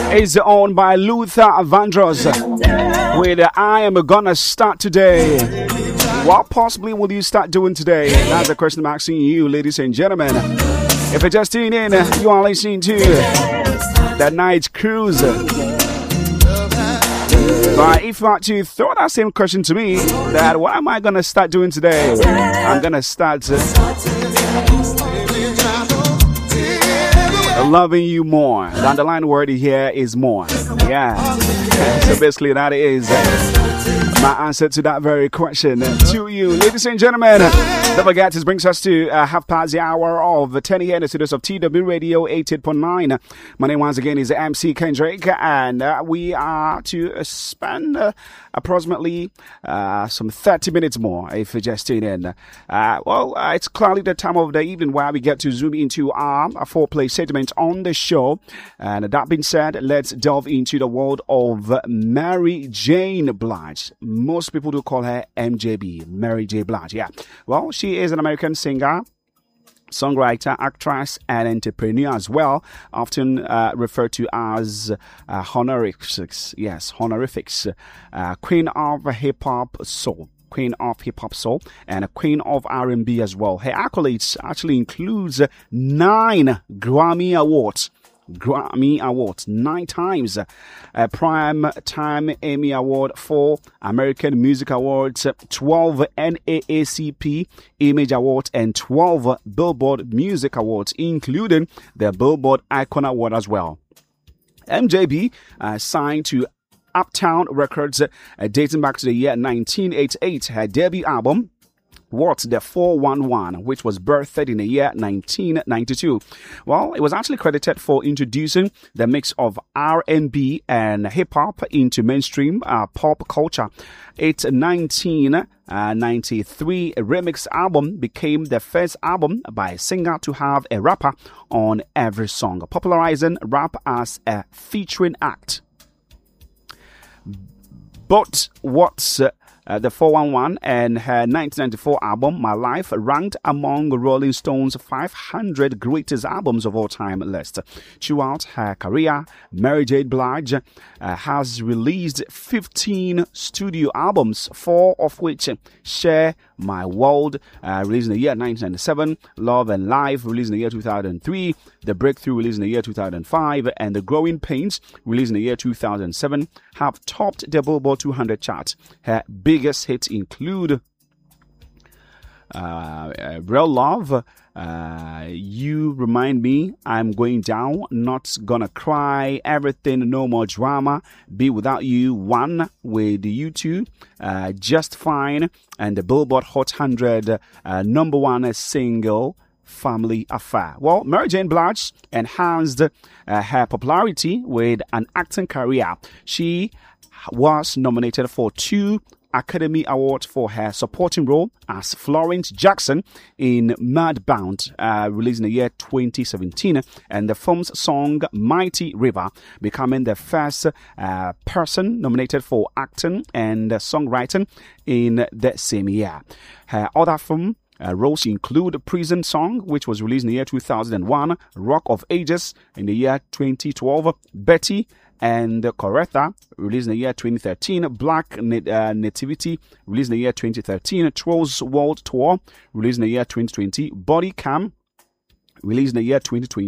is owned by Luther Vandross with I Am Gonna Start Today. What possibly will you start doing today? That's the question I'm asking you, ladies and gentlemen. If you're just tuning in, you are listening to The Night Cruise. But if you want to throw that same question to me, that what am I going to start doing today? I'm going to start loving you more. The underlying word here is more. Yeah. So basically that is my answer to that very question to you, ladies and gentlemen. Don't forget, this brings us to half past the hour of 10 here in the studios of TW Radio 88.9. My name once again is MC Kendrick, and we are to spend approximately some 30 minutes more if you just tune in. It's clearly the time of the evening where we get to zoom into our foreplay segment on the show. And that being said, let's delve into the world of Mary J. Blige. Most people do call her MJB, Mary J. Blige. Yeah. Well, she is an American singer, songwriter, actress, and entrepreneur as well, often referred to as honorifics. Yes, honorifics. Queen of hip-hop soul. Queen of hip-hop soul and a queen of R&B as well. Her accolades actually includes 9 Grammy Awards. 9 times. Prime Time Emmy Award, 4 American Music Awards, 12 NAACP Image Awards, and 12 Billboard Music Awards, including the Billboard Icon Award as well. MJB signed to Uptown Records dating back to the year 1988. Her debut album, What's the 411, which was birthed in the year 1992. Well, it was actually credited for introducing the mix of R&B and hip-hop into mainstream pop culture. Its 1993 remix album became the first album by a singer to have a rapper on every song, popularizing rap as a featuring act. But what's the 411 and her 1994 album, My Life, ranked among Rolling Stone's 500 greatest albums of all time list. Throughout her career, Mary J. Blige has released 15 studio albums, 4 of which share My World, released in the year 1997, Love and Life, released in the year 2003, The Breakthrough, released in the year 2005, and The Growing Pains, released in the year 2007, have topped the Billboard 200 chart. Her biggest hits include Real Love, You Remind Me, I'm Going Down, Not Gonna Cry, Everything, No More Drama, Be Without You, One with U2, Just Fine, and the Billboard Hot 100 number 1 single, Family Affair. Well, Mary J. Blige enhanced her popularity with an acting career. She was nominated for 2 Academy Award for her supporting role as Florence Jackson in Mudbound, released in the year 2017, and the film's song Mighty River, becoming the first person nominated for acting and songwriting in the same year. Her other film roles include Prison Song, which was released in the year 2001, Rock of Ages in the year 2012, Betty and Coretta, released in the year 2013, Black Nativity, released in the year 2013, Trolls World Tour, released in the year 2020, Body Cam, released in the year 2020.